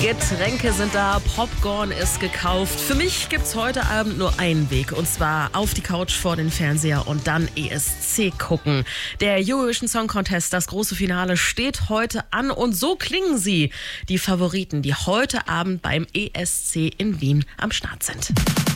Getränke sind da, Popcorn ist gekauft. Für mich gibt's heute Abend nur einen Weg, und zwar auf die Couch vor den Fernseher und dann ESC gucken. Der Eurovision Song Contest, das große Finale, steht heute an und so klingen sie, die Favoriten, die heute Abend beim ESC in Wien am Start sind.